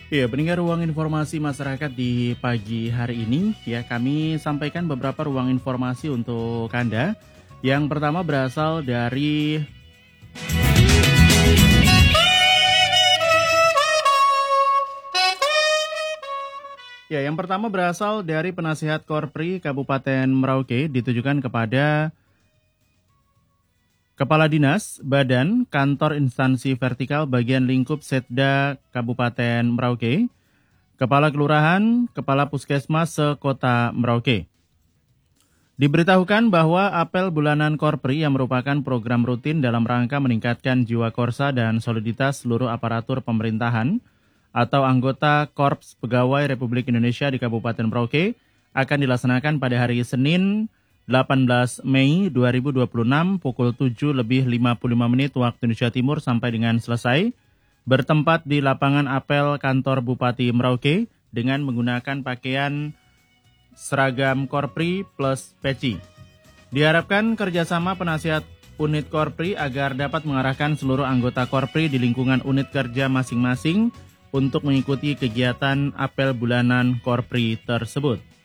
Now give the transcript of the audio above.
Ya, pendengar ruang informasi masyarakat di pagi hari ini, ya kami sampaikan beberapa ruang informasi untuk Anda. Yang pertama berasal dari yang pertama berasal dari Penasihat Korpri Kabupaten Merauke ditujukan kepada Kepala Dinas, Badan, Kantor Instansi Vertikal Bagian Lingkup Setda Kabupaten Merauke, Kepala Kelurahan, Kepala Puskesmas se-Kota Merauke. Diberitahukan bahwa apel bulanan Korpri yang merupakan program rutin dalam rangka meningkatkan jiwa korsa dan soliditas seluruh aparatur pemerintahan atau anggota Korps Pegawai Republik Indonesia di Kabupaten Merauke akan dilaksanakan pada hari Senin 18 Mei 2026 pukul 7:55 waktu Indonesia Timur sampai dengan selesai, bertempat di lapangan apel kantor Bupati Merauke dengan menggunakan pakaian seragam Korpri plus peci. Diharapkan kerjasama penasihat unit Korpri agar dapat mengarahkan seluruh anggota Korpri di lingkungan unit kerja masing-masing untuk mengikuti kegiatan apel bulanan Korpri tersebut.